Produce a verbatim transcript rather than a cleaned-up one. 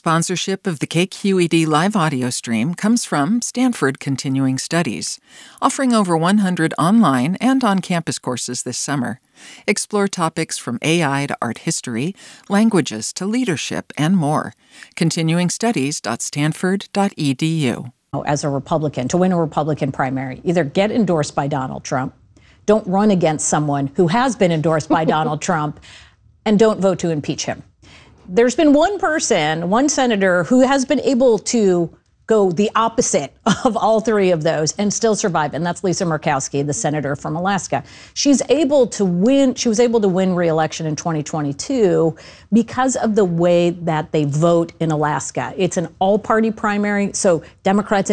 Sponsorship of the K Q E D live audio stream comes from Stanford Continuing Studies, offering over one hundred online and on-campus courses this summer. Explore topics from A I to art history, languages to leadership, and more. continuing studies dot stanford dot e d u. As a Republican, to win a Republican primary, either get endorsed by Donald Trump, don't run against someone who has been endorsed by Donald Trump, and don't vote to impeach him. There's been one person, one senator, who has been able to go the opposite of all three of those and still survive, and that's Lisa Murkowski, the senator from Alaska. She's able to win, she was able to win re-election in twenty twenty-two because of the way that they vote in Alaska. It's an all-party primary, so Democrats